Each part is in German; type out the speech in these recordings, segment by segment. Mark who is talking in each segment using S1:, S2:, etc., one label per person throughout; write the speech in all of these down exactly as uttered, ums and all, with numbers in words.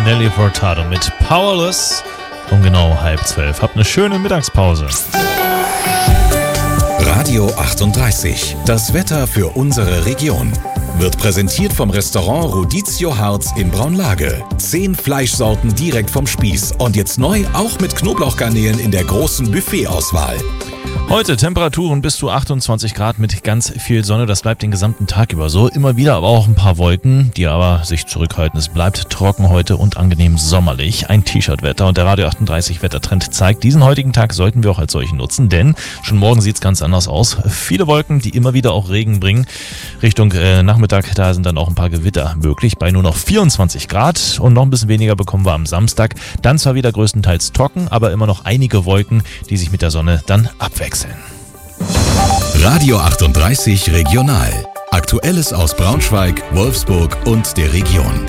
S1: Nelly Furtado mit Powerless um genau halb zwölf. Habt eine schöne Mittagspause.
S2: Radio achtunddreißig, das Wetter für unsere Region. Wird präsentiert vom Restaurant Rodizio Harz in Braunlage. Zehn Fleischsorten direkt vom Spieß und jetzt neu auch mit Knoblauchgarnelen in der großen Buffetauswahl.
S1: Heute Temperaturen bis zu achtundzwanzig Grad mit ganz viel Sonne. Das bleibt den gesamten Tag über so. Immer wieder aber auch ein paar Wolken, die aber sich zurückhalten. Es bleibt trocken heute und angenehm sommerlich. Ein T-Shirt-Wetter und der Radio achtunddreißig Wettertrend zeigt, diesen heutigen Tag sollten wir auch als solchen nutzen, denn schon morgen sieht es ganz anders aus. Viele Wolken, die immer wieder auch Regen bringen. Richtung äh, Nachmittag, da sind dann auch ein paar Gewitter möglich bei nur noch vierundzwanzig Grad und noch ein bisschen weniger bekommen wir am Samstag. Dann zwar wieder größtenteils trocken, aber immer noch einige Wolken, die sich mit der Sonne dann abwechseln.
S2: Radio achtunddreißig Regional. Aktuelles aus Braunschweig, Wolfsburg und der Region.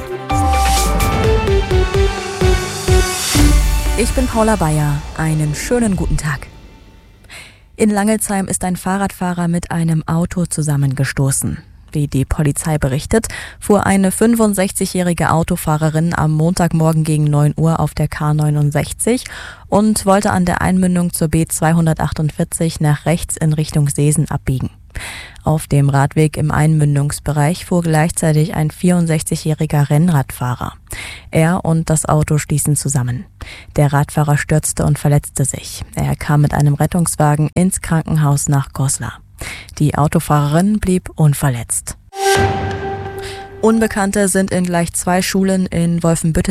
S3: Ich bin Paula Bayer. Einen schönen guten Tag. In Langelsheim ist ein Fahrradfahrer mit einem Auto zusammengestoßen. Wie die Polizei berichtet, fuhr eine fünfundsechzigjährige Autofahrerin am Montagmorgen gegen neun Uhr auf der K neunundsechzig und wollte an der Einmündung zur B zweihundertachtundvierzig nach rechts in Richtung Seesen abbiegen. Auf dem Radweg im Einmündungsbereich fuhr gleichzeitig ein vierundsechzigjähriger Rennradfahrer. Er und das Auto stießen zusammen. Der Radfahrer stürzte und verletzte sich. Er kam mit einem Rettungswagen ins Krankenhaus nach Goslar. Die Autofahrerin blieb unverletzt. Unbekannte sind in gleich zwei Schulen in Wolfenbüttel